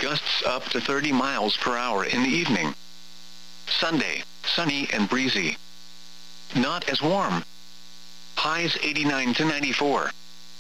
gusts up to 30 miles per hour in the evening. Sunday, sunny and breezy. Not as warm. Highs 89 to 94.